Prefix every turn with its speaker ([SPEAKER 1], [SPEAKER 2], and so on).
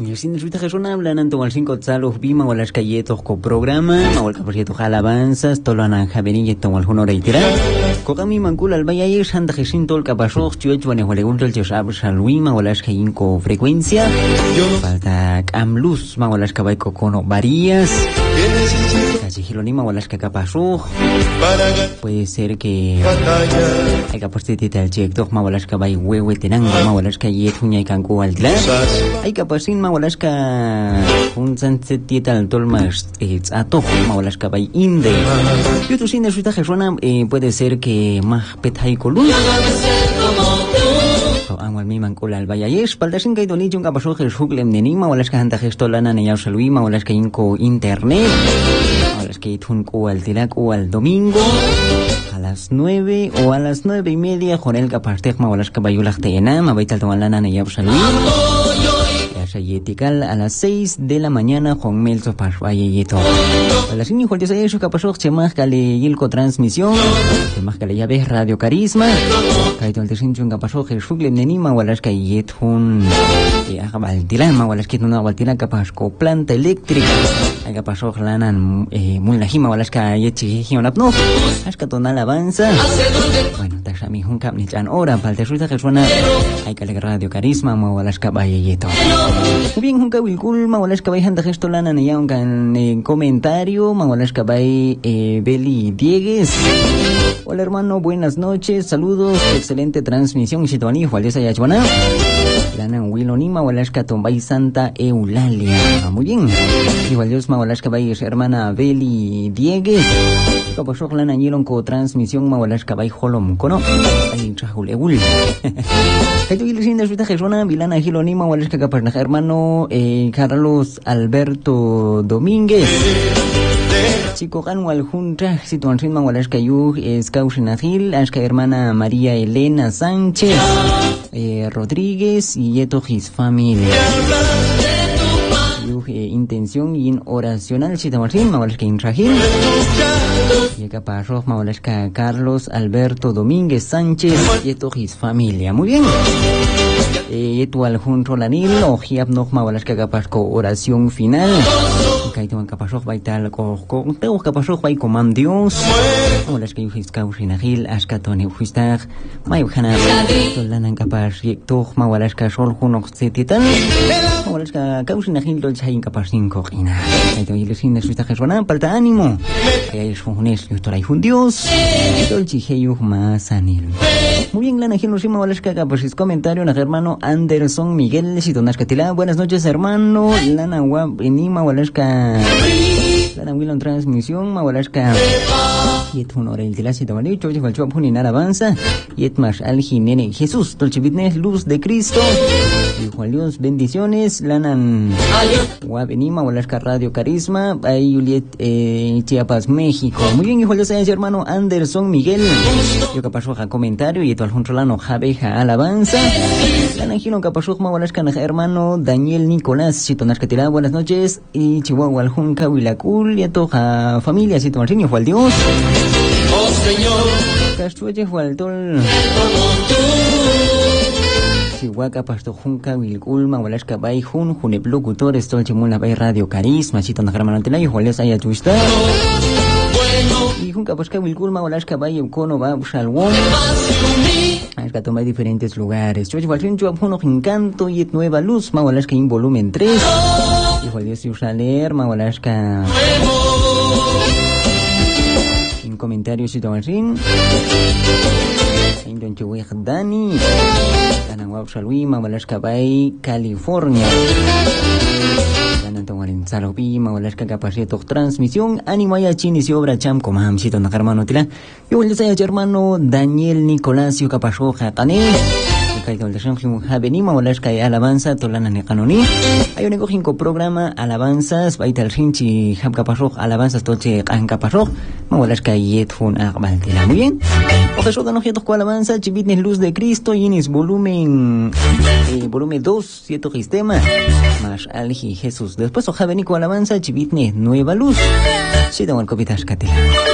[SPEAKER 1] Sin resulta que son hablan anto al 5 tsalos bima o las calletos co programa o el caporieto alabanzas tolo ananja benilleto o algún hora y tira Kokami mancula al vaya y santa jesin tol capasoj chuecho ne huelegulto el chosab salwima o las inco frecuencia falta amluz ma o las cabaico cono varías casi gilonima o las capasoj puede ser que hay capacitita el check ma o las cabai huewe tenango ma o las calleto ña y canco al tla hay capasin ma o las ka un sansetita al tolmas ato ma o las cabai inde yo tu sin resulta que suena puede ser que más petay colun Anwal mi mancula al vallayesh paldasin kay doni jung kapasok el huglem nenima o las que hanta gestolana ne yausalwima o las que inco internet o las que itun ko al tilak o al domingo a las 9 o a las 9:30 con el kapastek ma o las que bayulak tayena ma baital tomalana ne yausalwima Sayetical a las 6 de la mañana con Melzo Pashwayeto. A las 5 de la capasok chemajale yilco transmisión, chemajale llave Radio Carisma, kaito el tesinchun capasok el suglem nenima o las kayet un abaltilama o las que una abaltila capasco planta eléctrica. Hay capasok lanan mulnajima o las kayet chigion apno. Aska tonal avanza. Bueno, tashami un capnichan hora para el tesuita que suena hay que Radio Carisma o las kabayeto. Muy bien, Junca Wilkul, Mawalas Cabay Hanta Gestolana Neyaunca en comentario, Mawalas Cabay Beli Diegues. Hola hermano, buenas noches, saludos, excelente transmisión, Chituani, Juárez Ayachuana. Lana Wilonima, Mawalas Catombay Santa Eulalia. Muy bien, igual Dios Mawalas Cabay hermana Beli Diegues. Capasok lana ñilon co transmisión Mawalas Cabay Holom Kono. Ay, Chajulegul. Kaito Gilsin de Suita Jesona, Vilana Gilonima, Mawalas Caparna hermano Carlos Alberto Domínguez. Chico Ganwal Junta, Situación Mawalas Cayú, Scausinagil, Ashka hermana María Elena Sánchez, Rodríguez y Yeto His Familia. Intención y oracional Chitamartín, Mawalas que Intrajil. Llega para Roja Mawalas Carlos Alberto Domínguez Sánchez, Yeto His Familia. Muy bien. Yeto al junto lanil, o Hiab no Mawalas Capasco oración final. Kaito Capasok Baital con Teo Capasok Bai Comam Dios. Mawalas que Yujis Kausinagil, Ashkatone Ujistag, Mayuhana, Tolanan Capas, Yekto Mawalas Casol Junok Setitan. Mawalas Kausinagil, Dolchain Capasin Cojina. Kaito Yilesin de Suista Jesuana, palta ánimo. Hay Funes, Yustorai Dios. Dolchiheyuh Masanil. Muy bien, Lana Gil Nusima Walaska Capasis comentario, na hermano Anderson Miguel Sitonascatila. Buenas noches, hermano. Lana Wab Enima Walaska. Lana Wilon transmisión, Mawalaska. Yet honor el tilasi tomani, chochi falcho punin alabanza. Yet más al Jinene Jesús, Dolchevitnes, luz de Cristo. Y Juan Dios, bendiciones. Lanan Wab Enima Walaska Radio Carisma. Ahí Juliet Chiapas, México. Muy bien, hijo Dios, hermano Anderson Miguel. Yo capasó a comentario y al juntrolano Jabeja alabanza. Lana Gino capasó Mawalaska hermano Daniel Nicolás Chitonascatila. Buenas noches. Y Chihuahua Aljunca Huilacul y a toda familia Chitomartín y Juan Dios. Oh Señor, Castueche Jualtol Chihuahua Pasto Junca Wilcul Mawalaska Bay Jun Junep Locutores Tolchimula Bay Radio Carisma Chitonascaramantela y Juárez Ayachuista y Junca Pasca Wilcul Mawalaska Bay Cono va Shalwon. Es que toma diferentes lugares. Chochi Walchin Chuap Juno Encanto y Nueva Luz Mawalaska en volumen 3 y Juan Dios Yusaler Mawalaska comentarios y tomarsin en Chihuahua Dani Tanawab Salwima Walaska Bay California Tanto en Salopi Walaska Capacito transmisión Animaya Chinis y obra Cham como Hamsito Nakarmano Tila yo el deseo hermano Daniel Nicolás Capasó Jacane Kaito el deseo Javenima Walaska alabanza Tolana Necanoni hay un negocio programa alabanzas Baital Sinchi Hab Capasó alabanzas Toche An Capasó Mawalaska Yet Fun Agbaltela. Muy bien. Ojeso de nojetos con alabanza, Chivitnes Luz de Cristo, Inis volumen 2, cierto sistema, más Alji Jesús. Después Oja Benico alabanza, Chivitnes Nueva Luz. Sí, tengo el copitas catela.